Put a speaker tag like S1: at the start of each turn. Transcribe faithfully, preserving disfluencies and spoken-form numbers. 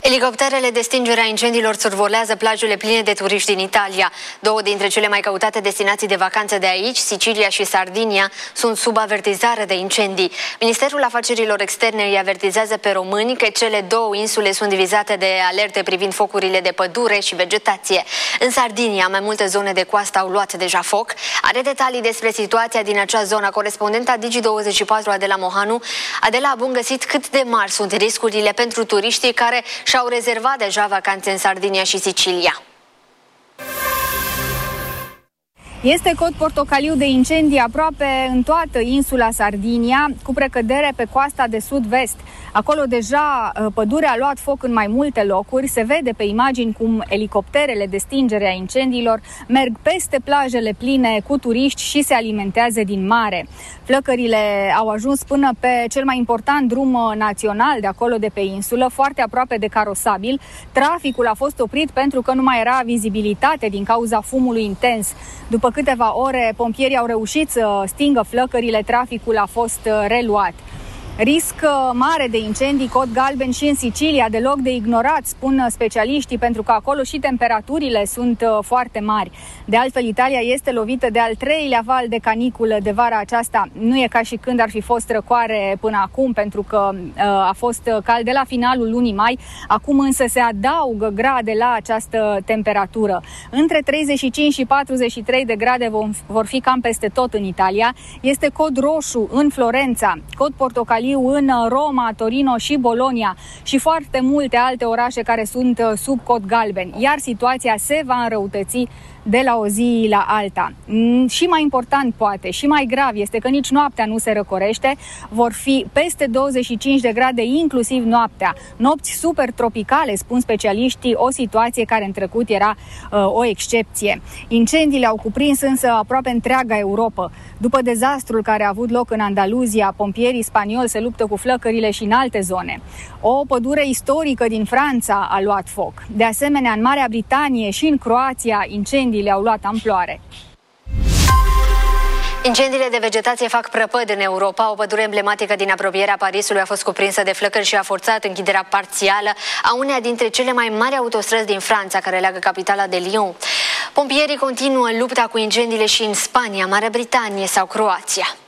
S1: Elicopterele de stingere a incendiilor survolează plajele pline de turiști din Italia. Două dintre cele mai căutate destinații de vacanțe de aici, Sicilia și Sardinia, sunt sub avertizare de incendii. Ministerul Afacerilor Externe îi avertizează pe români că cele două insule sunt divizate de alerte privind focurile de pădure și vegetație. În Sardinia, mai multe zone de coastă au luat deja foc. Are detalii despre situația din acea zonă corespondenta Digi douăzeci și patru, Adela Mohanu. Adela, a bun găsit, cât de mari sunt riscurile pentru turiștii care și-au rezervat deja vacanțe în Sardinia și Sicilia?
S2: Este cod portocaliu de incendii aproape în toată insula Sardinia, cu precădere pe coasta de sud-vest. Acolo deja pădurea a luat foc în mai multe locuri. Se vede pe imagini cum elicopterele de stingere a incendiilor merg peste plajele pline cu turiști și se alimentează din mare. Flăcările au ajuns până pe cel mai important drum național de acolo de pe insulă, foarte aproape de Carosabil. Traficul a fost oprit pentru că nu mai era vizibilitate din cauza fumului intens. După câteva ore, pompierii au reușit să stingă flăcările, traficul a fost reluat. Risc mare de incendii, cod galben și în Sicilia, deloc de ignorat, spun specialiștii, pentru că acolo și temperaturile sunt foarte mari. De altfel, Italia este lovită de al treilea val de caniculă de vara aceasta. Nu e ca și când ar fi fost răcoare până acum, pentru că uh, a fost cald de la finalul lunii mai. Acum însă se adaugă grade la această temperatură. Între treizeci și cinci și patruzeci și trei de grade vom, vor fi cam peste tot în Italia. Este cod roșu în Florența, cod portocaliu în Roma, Torino și Bologna și foarte multe alte orașe care sunt sub cod galben, iar situația se va înrăutăți de la o zi la alta. Și mai important, poate, și mai grav este că nici noaptea nu se răcorește. Vor fi peste douăzeci și cinci de grade inclusiv noaptea. Nopți super tropicale, spun specialiștii, o situație care în trecut era uh, o excepție. Incendiile au cuprins însă aproape întreaga Europa. După dezastrul care a avut loc în Andaluzia, pompierii spanioli se luptă cu flăcările și în alte zone. O pădure istorică din Franța a luat foc. De asemenea, în Marea Britanie și în Croația, incendiile au luat amploare.
S1: Incendiile de vegetație fac prăpăd în Europa. O pădure emblematică din apropierea Parisului a fost cuprinsă de flăcări și a forțat închiderea parțială a uneia dintre cele mai mari autostrăzi din Franța, care leagă capitala de Lyon. Pompierii continuă lupta cu incendiile și în Spania, Marea Britanie sau Croația.